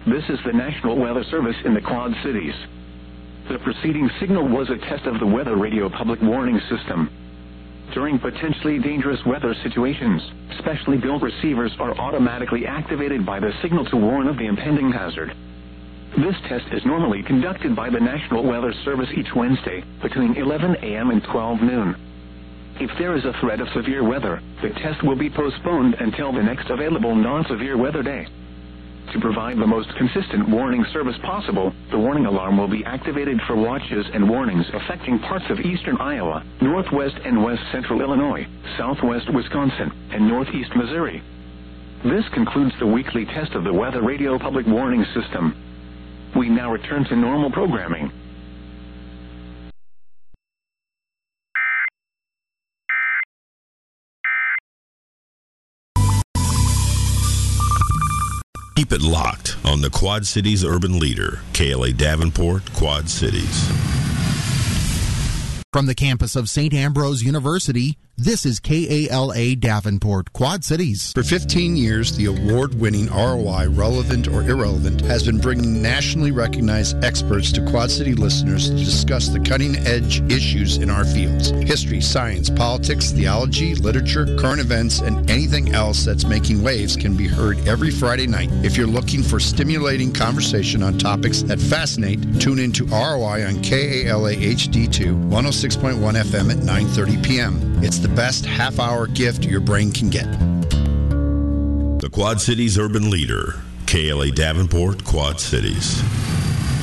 This is the National Weather Service in the Quad Cities. The preceding signal was a test of the Weather Radio Public Warning System. During potentially dangerous weather situations, specially built receivers are automatically activated by the signal to warn of the impending hazard. This test is normally conducted by the National Weather Service each Wednesday between 11 a.m. and 12 noon. If there is a threat of severe weather, the test will be postponed until the next available non-severe weather day. To provide the most consistent warning service possible, the warning alarm will be activated for watches and warnings affecting parts of eastern Iowa, northwest and west central Illinois, southwest Wisconsin, and northeast Missouri. This concludes the weekly test of the Weather Radio Public Warning System. We now return to normal programming. Keep it locked on the Quad Cities Urban Leader, KLA Davenport, Quad Cities. From the campus of St. Ambrose University, this is KALA Davenport, Quad Cities. For 15 years, the award-winning ROI, Relevant or Irrelevant, has been bringing nationally recognized experts to Quad City listeners to discuss the cutting-edge issues in our fields. History, science, politics, theology, literature, current events, and anything else that's making waves can be heard every Friday night. If you're looking for stimulating conversation on topics that fascinate, tune into ROI on KALA HD2, 106.1 FM at 9:30 p.m. It's the best half-hour gift your brain can get. The Quad Cities Urban Leader, KLA Davenport, Quad Cities.